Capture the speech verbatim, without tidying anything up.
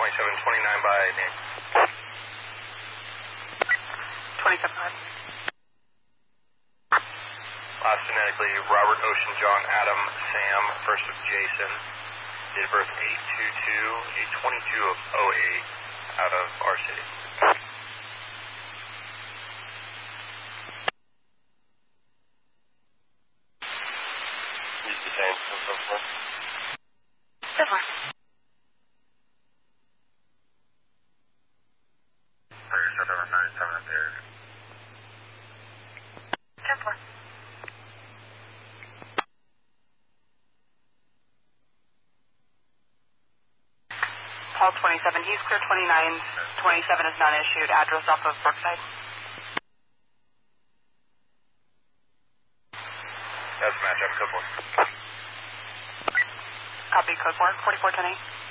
twenty-seven twenty-nine by name. twenty-seven five. Last phonetically, Robert, Ocean, John, Adam, Sam, first of Jason. Date of birth eight two two, eight twenty-two of oh eight, out of our city. Use the same, so forth. So far. thirty-seven ninety-seven up there. ten four. Paul twenty-seven, he's clear twenty-nine, twenty-seven is not issued, address off of Brookside. That's match up, code four. Copy, code four, forty-four ten eight.